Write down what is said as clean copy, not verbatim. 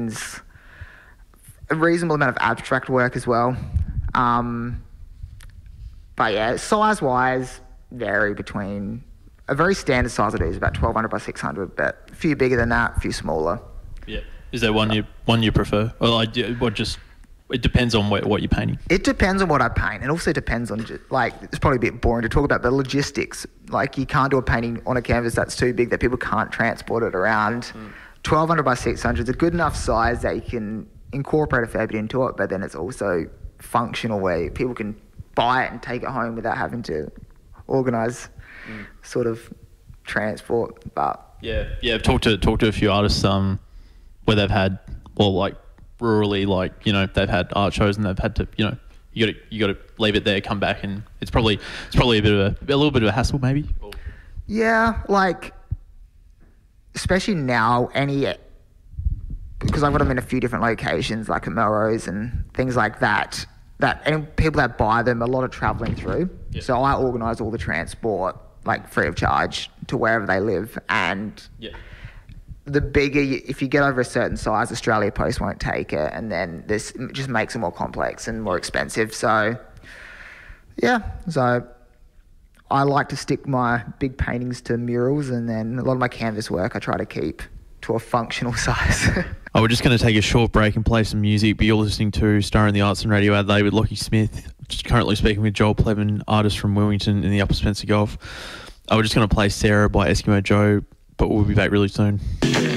paintings, a reasonable amount of abstract work as well. But yeah, size-wise, vary between... A very standard size I do is about 1200 by 600, but a few bigger than that, a few smaller. Yeah. Is there one you prefer? Or it depends on what you're painting? It depends on what I paint. It also depends on, it's probably a bit boring to talk about the logistics. Like, you can't do a painting on a canvas that's too big that people can't transport it around. 1200 by 600 is a good enough size that you can incorporate a fair bit into it, but then it's also functional where people can buy it and take it home without having to organise sort of transport. But I've talked to a few artists where they've had, well, like rurally, like, you know, they've had art shows and they've had to, you know, you got to leave it there, come back, and it's probably a little bit of a hassle maybe. Yeah, like especially now, because I've got them in a few different locations, like at Melrose and things like that. And people that buy them, a lot of travelling through. Yeah. So I organise all the transport, like free of charge, to wherever they live. And the bigger, if you get over a certain size, Australia Post won't take it, and then this just makes it more complex and more expensive. So I like to stick my big paintings to murals, and then a lot of my canvas work I try to keep to a functional size. We're just going to take a short break and play some music, but you're listening to Star in the Arts and Radio Adelaide with Lockie Smith, just currently speaking with Joel Plevin, artist from Wilmington in the Upper Spencer Gulf. We're just going to play Sarah by Eskimo Joe, but we'll be back really soon.